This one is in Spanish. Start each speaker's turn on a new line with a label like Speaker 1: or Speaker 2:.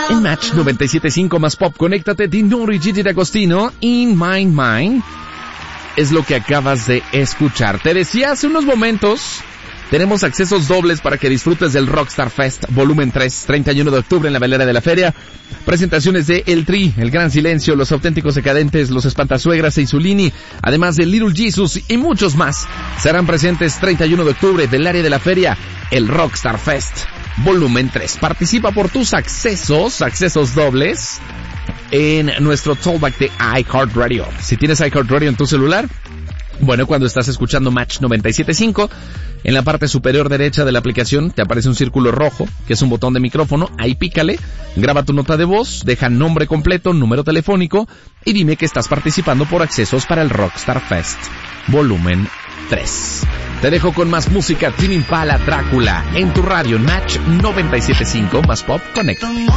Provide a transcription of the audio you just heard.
Speaker 1: En Match 97.5 más pop, conéctate, Dinoro y Gigi D'Agostino, In My Mind, es lo que acabas de escuchar. Te decía hace unos momentos, tenemos accesos dobles para que disfrutes del Rockstar Fest Volumen 3, 31 de octubre en la Velera de la Feria. Presentaciones de El Tri, El Gran Silencio, Los Auténticos Decadentes, Los Espantasuegras e Isulini, además de Little Jesus y muchos más. Serán presentes 31 de octubre del área de la feria, el Rockstar Fest Volumen 3. Participa por tus accesos dobles en nuestro Tollback de iHeartRadio. Si tienes iHeartRadio en tu celular, bueno, cuando estás escuchando Match 97.5, en la parte superior derecha de la aplicación te aparece un círculo rojo, que es un botón de micrófono. Ahí pícale, graba tu nota de voz, deja nombre completo, número telefónico y dime que estás participando por accesos para el Rockstar Fest Volumen 3. Te dejo con más música, Tame Impala, Drácula, en tu radio Match 97.5 más pop, conéctate.